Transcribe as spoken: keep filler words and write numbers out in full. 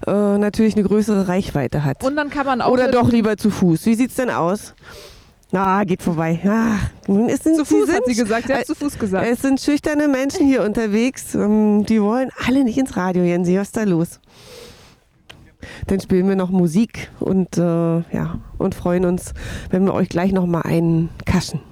äh, natürlich eine größere Reichweite hat. Und dann kann man auch... Oder doch lieber zu Fuß. Wie sieht's denn aus? Ah, geht vorbei. Ah, es sind, zu Fuß, sind, hat sie gesagt. Sie hat äh, zu Fuß gesagt. Es sind schüchterne Menschen hier unterwegs. Ähm, die wollen alle nicht ins Radio, Jensi. Was ist da los? Dann spielen wir noch Musik und, äh, ja, und freuen uns, wenn wir euch gleich noch mal einen kaschen.